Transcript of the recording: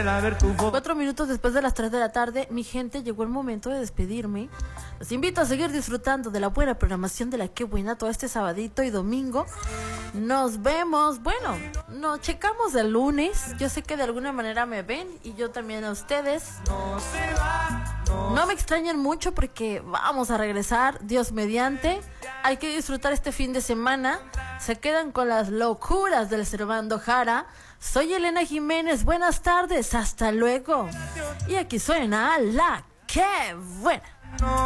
Quisiera ver tu foto. 4 minutos después de las 3 de la tarde, mi gente, llegó el momento de despedirme. Los invito a seguir disfrutando de la buena programación de la Qué Buena todo este sabadito y domingo. Nos vemos, bueno, nos checamos el lunes. Yo sé que de alguna manera me ven y yo también a ustedes. No me extrañen mucho porque vamos a regresar, Dios mediante. Hay que disfrutar este fin de semana. Se quedan con las locuras del Servando Jara. Soy Elena Jiménez, buenas tardes, hasta luego. Y aquí suena la Qué Buena.